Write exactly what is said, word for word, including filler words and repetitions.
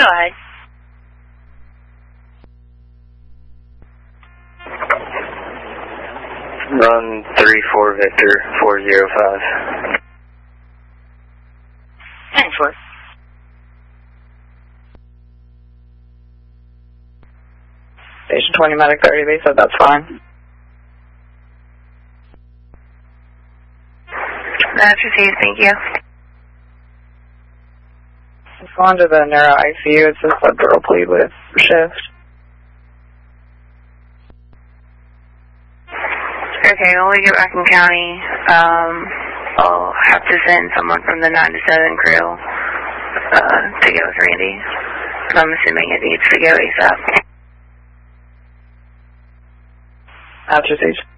ahead. Run three four Victor four zero five. ten four. Station twenty, medic thirty, they said that's fine. That's received, thank you. Let's go on to the neuro I C U. It's a subdural bleed with shift. Okay, when we get back in county, um, I'll have to send someone from the nine to seven crew uh, to go with Randy. I'm assuming it needs to go ASAP. That's received.